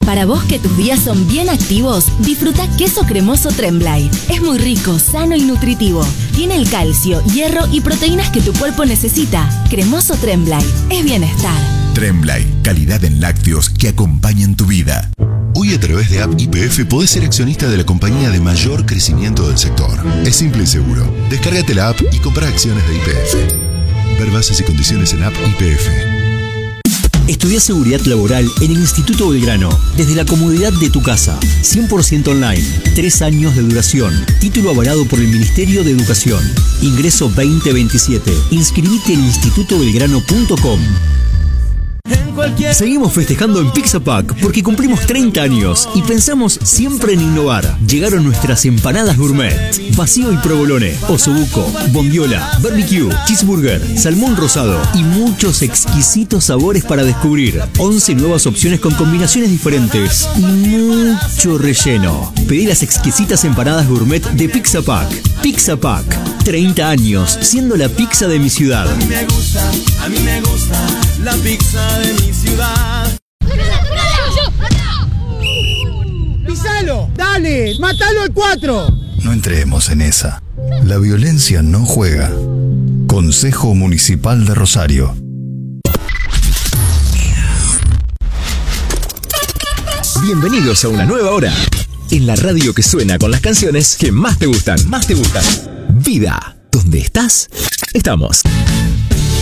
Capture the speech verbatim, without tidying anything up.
Para vos que tus días son bien activos, disfruta queso cremoso Tremblay. Es muy rico, sano y nutritivo. Tiene el calcio, hierro y proteínas que tu cuerpo necesita. Cremoso Tremblay es bienestar. Tremblay, calidad en lácteos que acompañan tu vida. Hoy a través de App Y P F podés ser accionista de la compañía de mayor crecimiento del sector. Es simple y seguro. Descárgate la app y compra acciones de Y P F. Ver bases y condiciones en App Y P F. Estudia seguridad laboral en el Instituto Belgrano, desde la comodidad de tu casa. cien por ciento online, tres años de duración. Título avalado por el Ministerio de Educación. Ingreso veinte veintisiete. Inscribite en instituto belgrano punto com. Seguimos festejando en Pizza Pack porque cumplimos treinta años y pensamos siempre en innovar. Llegaron nuestras empanadas gourmet, vacío y provolone, osobuco, bondiola, barbecue, cheeseburger, salmón rosado y muchos exquisitos sabores para descubrir. once nuevas opciones con combinaciones diferentes y mucho relleno. Pedí las exquisitas empanadas gourmet de Pizza Pack. Pizza Pack, treinta años siendo la pizza de mi ciudad. A mí me gusta, a mí me gusta la pizza de mi ciudad. ¡Pisalo! ¡Dale! ¡Mátalo al cuatro! No entremos en esa. La violencia no juega. Consejo Municipal de Rosario. Bienvenidos a una nueva hora en la radio que suena con las canciones que más te gustan. Más te gustan. Vida. ¿Dónde estás? Estamos.